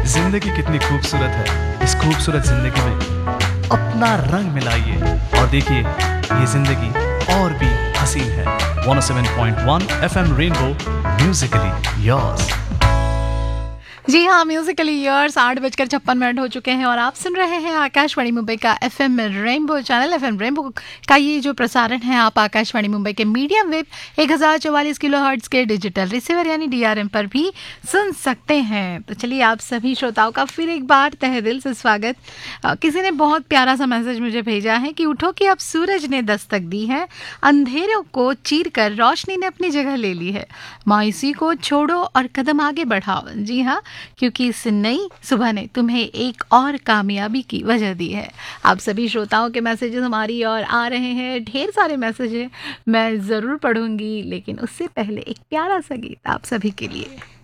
जिंदगी कितनी खूबसूरत है, इस खूबसूरत जिंदगी में अपना रंग मिलाइए और देखिए ये जिंदगी और भी हसीन है। 107.1 FM रेनबो, म्यूजिकली योर्स। जी हाँ, म्यूजिकली योर्स 8:56 हो चुके हैं और आप सुन रहे हैं आकाशवाणी मुंबई का FM rainbow channel. FM rainbow का ये जो प्रसारण है आप आकाशवाणी मुंबई के मीडियम वेव 1044 किलोहर्ट्ज़ के डिजिटल रिसीवर यानी डीआरएम पर भी सुन सकते हैं। तो चलिए आप सभी श्रोताओं का फिर एक बार तहे दिल से स्वागत। किसी ने बहुत प्यारा सा मैसेज मुझे भेजा है कि उठो कि अब सूरज ने दस्तक दी है, अंधेरों को चीर कर रोशनी ने अपनी जगह ले ली है, मायूसी को छोड़ो और कदम आगे बढ़ाओ। जी हाँ, क्योंकि इस नई सुबह ने तुम्हें एक और कामयाबी की वजह दी है। आप सभी श्रोताओं के मैसेजेस हमारी और आ रहे हैं, ढेर सारे मैसेज हैं, मैं ज़रूर पढ़ूंगी, लेकिन उससे पहले एक प्यारा सा गीत आप सभी के लिए।